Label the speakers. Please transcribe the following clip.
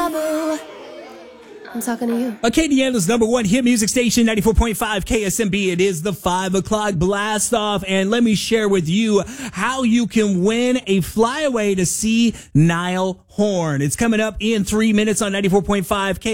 Speaker 1: Babu. I'm talking to you.
Speaker 2: Acadiana's number one hit music station, 94.5 KSMB. It is the 5 o'clock blast off. And let me share with you how you can win a flyaway to see Niall Horan. It's coming up in 3 minutes on 94.5 KSMB.